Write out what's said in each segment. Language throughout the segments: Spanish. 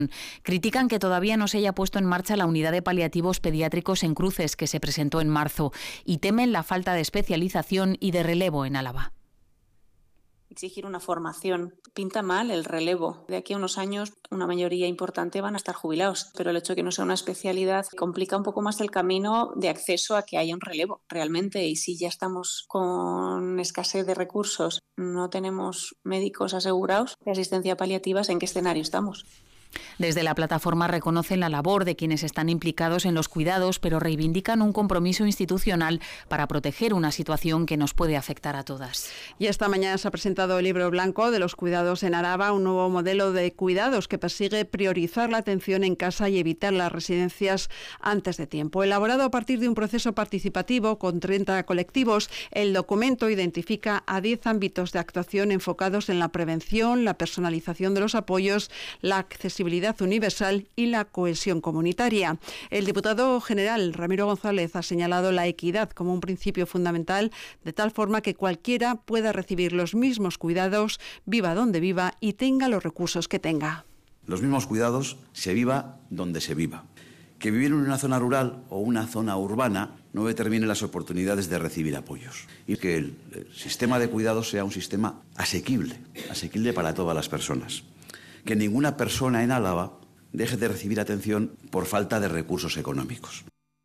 Critican que todavía no se haya puesto en marcha la unidad de paliativos pediátricos en Cruces, que se presentó en marzo, y temen la falta de especialización y de relevo en Álava. Exigir una formación. Pinta mal el relevo. De aquí a unos años, una mayoría importante van a estar jubilados, pero el hecho de que no sea una especialidad complica un poco más el camino de acceso a que haya un relevo realmente. Y si ya estamos con escasez de recursos, no tenemos médicos asegurados de asistencia paliativa, ¿en qué escenario estamos? Desde la plataforma reconocen la labor de quienes están implicados en los cuidados, pero reivindican un compromiso institucional para proteger una situación que nos puede afectar a todas. Y esta mañana se ha presentado el libro blanco de los cuidados en Araba, un nuevo modelo de cuidados que persigue priorizar la atención en casa y evitar las residencias antes de tiempo. Elaborado a partir de un proceso participativo con 30 colectivos, el documento identifica a 10 ámbitos de actuación enfocados en la prevención, la personalización de los apoyos, la accesibilidad universal y la cohesión comunitaria. El diputado general Ramiro González ha señalado la equidad como un principio fundamental, de tal forma que cualquiera pueda recibir los mismos cuidados, viva donde viva y tenga los recursos que tenga. Los mismos cuidados se viva donde se viva. Que vivir en una zona rural o una zona urbana no determine las oportunidades de recibir apoyos. Y que el sistema de cuidados sea un sistema asequible para todas las personas. Que ninguna persona en Álava deje de recibir atención por falta de recursos económicos.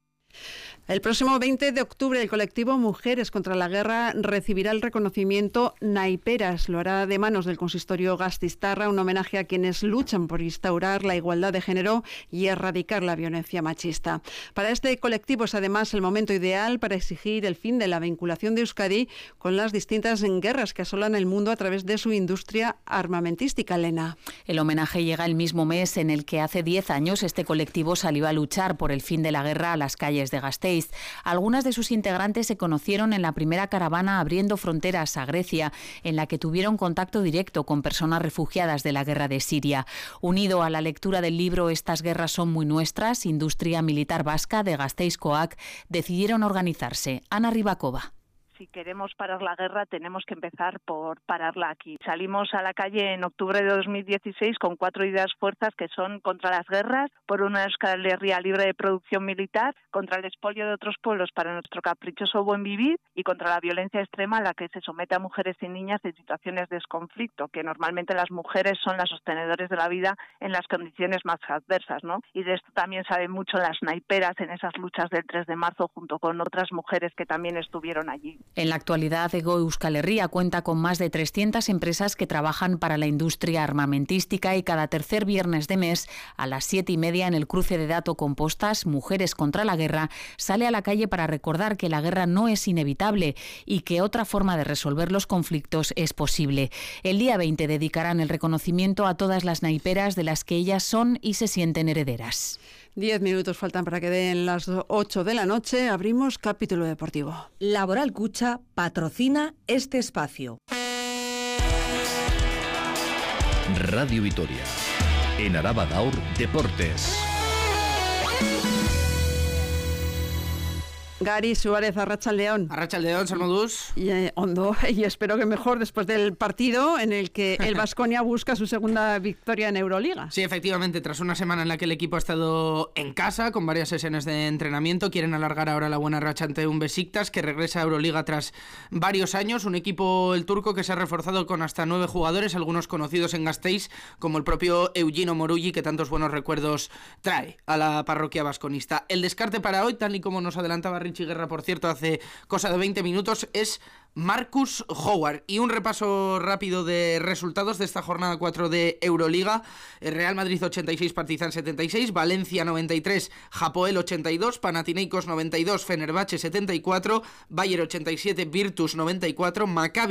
El próximo 20 de octubre el colectivo Mujeres contra la Guerra recibirá el reconocimiento Naiperas. Lo hará de manos del consistorio Gasteiztarra, un homenaje a quienes luchan por instaurar la igualdad de género y erradicar la violencia machista. Para este colectivo es además el momento ideal para exigir el fin de la vinculación de Euskadi con las distintas guerras que asolan el mundo a través de su industria armamentística, Elena. El homenaje llega el mismo mes en el que hace 10 años este colectivo salió a luchar por el fin de la guerra a las calles de Gasteiz. Algunas de sus integrantes se conocieron en la primera caravana abriendo fronteras a Grecia, en la que tuvieron contacto directo con personas refugiadas de la guerra de Siria. Unido a la lectura del libro Estas guerras son muy nuestras, Industria Militar Vasca de Gasteizkoak, decidieron organizarse. Ana Ribakova. Si queremos parar la guerra, tenemos que empezar por pararla aquí. Salimos a la calle en octubre de 2016 con 4 ideas fuerzas que son contra las guerras, por una Euskal Herria libre de producción militar, contra el expolio de otros pueblos para nuestro caprichoso buen vivir y contra la violencia extrema a la que se somete a mujeres y niñas en situaciones de conflicto, que normalmente las mujeres son las sostenedores de la vida en las condiciones más adversas, ¿no? Y de esto también saben mucho las naiperas en esas luchas del 3 de marzo junto con otras mujeres que también estuvieron allí. En la actualidad, Ego Euskal Herria cuenta con más de 300 empresas que trabajan para la industria armamentística y cada tercer viernes de mes, a las 7:30 en el cruce de Dato Compostas, Mujeres contra la Guerra, sale a la calle para recordar que la guerra no es inevitable y que otra forma de resolver los conflictos es posible. El día 20 dedicarán el reconocimiento a todas las naiperas de las que ellas son y se sienten herederas. 10 minutos faltan para que den las 8 de la noche. Abrimos capítulo deportivo. Laboral Cucha patrocina este espacio. Radio Vitoria. En Araba Daur Deportes. Gary Suárez, Arratsaldeon. Arratsaldeon, Salmodús. Y Ondo, y espero que mejor después del partido en el que el Baskonia busca su segunda victoria en Euroliga. Sí, efectivamente, tras una semana en la que el equipo ha estado en casa con varias sesiones de entrenamiento, quieren alargar ahora la buena racha ante un Besiktas que regresa a Euroliga tras varios años. Un equipo, el turco, que se ha reforzado con hasta 9 jugadores, algunos conocidos en Gasteiz, como el propio Eugino Morulli, que tantos buenos recuerdos trae a la parroquia vasconista. El descarte para hoy, tal y como nos adelantaba Richie Guerra, por cierto, hace cosa de 20 minutos, es Marcus Howard. Y un repaso rápido de resultados de esta jornada 4 de Euroliga. Real Madrid 86, Partizan 76, Valencia 93, Hapoel 82, Panathinaikos 92, Fenerbahce 74, Bayer 87, Virtus 94, Maccabi